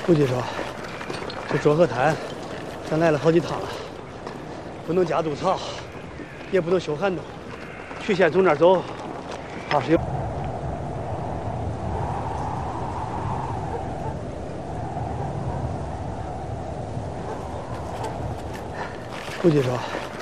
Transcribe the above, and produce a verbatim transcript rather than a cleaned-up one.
书记说，这浊河滩咱来了好几趟了，不能加堵槽，也不能修涵洞。曲线从这儿走，怕是有。书记说，